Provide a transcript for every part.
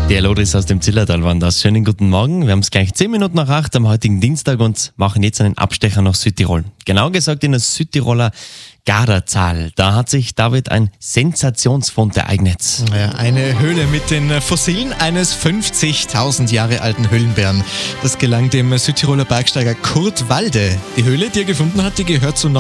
Der Loris aus dem Zillertal waren das. Schönen guten Morgen. Wir haben es gleich 10 Minuten nach 8 am heutigen Dienstag und machen jetzt einen Abstecher nach Südtirol. Genau gesagt in das Südtiroler Gardatal. Da hat sich, David, ein Sensationsfund ereignet. Ja, eine Höhle mit den Fossilien eines 50.000 Jahre alten Höhlenbären. Das gelang dem Südtiroler Bergsteiger Kurt Walde. Die Höhle, die er gefunden hat, die gehört zur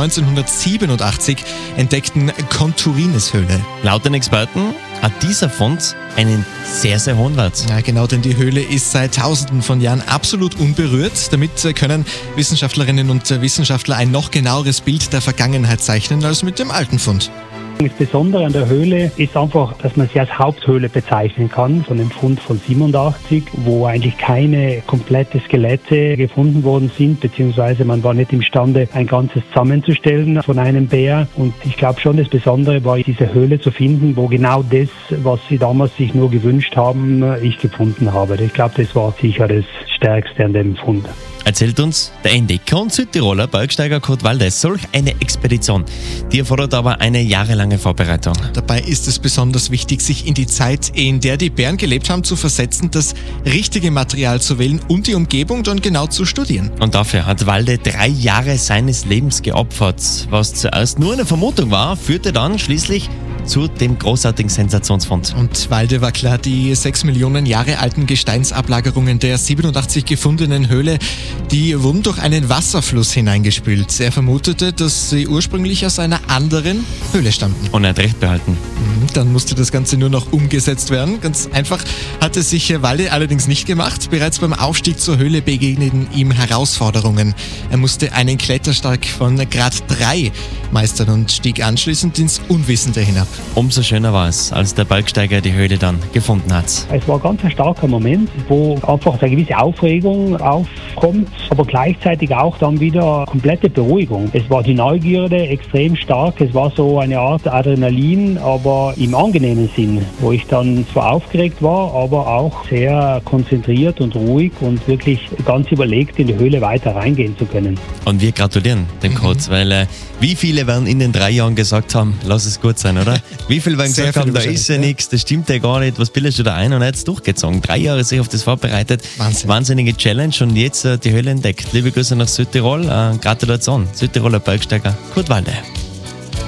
1987 entdeckten Konturines-Höhle. Laut den Experten hat dieser Fund einen sehr, sehr hohen Wert. Ja, genau, denn die Höhle ist seit Tausenden von Jahren absolut unberührt. Damit können Wissenschaftlerinnen und Wissenschaftler ein noch genaueres Bild der Vergangenheit zeichnen als mit dem alten Fund. Das Besondere an der Höhle ist einfach, dass man sie als Haupthöhle bezeichnen kann, von dem Fund von 87, wo eigentlich keine komplette Skelette gefunden worden sind, beziehungsweise man war nicht imstande, ein ganzes zusammenzustellen von einem Bär. Und ich glaube schon, das Besondere war, diese Höhle zu finden, wo genau das, was sie damals sich nur gewünscht haben, ich gefunden habe. Ich glaube, das war sicher das Stärkste an dem Fund. Erzählt uns der Entdecker und Südtiroler Bergsteiger Kurt Walde. Solch eine Expedition, die erfordert aber eine jahrelange Vorbereitung. Dabei ist es besonders wichtig, sich in die Zeit, in der die Bären gelebt haben, zu versetzen, das richtige Material zu wählen und die Umgebung dann genau zu studieren. Und dafür hat Walde 3 Jahre seines Lebens geopfert. Was zuerst nur eine Vermutung war, führte dann schließlich zu dem großartigen Sensationsfund. Und Walde war klar, die 6 Millionen Jahre alten Gesteinsablagerungen der 87 gefundenen Höhle, die wurden durch einen Wasserfluss hineingespült. Er vermutete, dass sie ursprünglich aus einer anderen Höhle stammten. Und er hat recht behalten. Dann musste das Ganze nur noch umgesetzt werden. Ganz einfach hatte sich Walde allerdings nicht gemacht. Bereits beim Aufstieg zur Höhle begegneten ihm Herausforderungen. Er musste einen Klettersteig von Grad 3 meistern und stieg anschließend ins Unwissende hinab. Umso schöner war es, als der Bergsteiger die Höhle dann gefunden hat. Es war ganz ein starker Moment, wo einfach eine gewisse Aufregung aufkommt, aber gleichzeitig auch dann wieder komplette Beruhigung. Es war die Neugierde extrem stark, es war so eine Art Adrenalin, aber im angenehmen Sinn, wo ich dann zwar aufgeregt war, aber auch sehr konzentriert und ruhig und wirklich ganz überlegt in die Höhle weiter reingehen zu können. Und wir gratulieren dem Kurt, weil wie viele werden in den 3 Jahren gesagt haben, lass es gut sein, oder? Wie viele werden gesagt haben, da ist ja nichts, das stimmt ja gar nicht, was bildest du da ein? Und er hat es durchgezogen. 3 Jahre sich auf das vorbereitet. Wahnsinn. Wahnsinnige Challenge und jetzt die Höhle entdeckt. Liebe Grüße nach Südtirol, Gratulation, Südtiroler Bergsteiger Kurt Walde.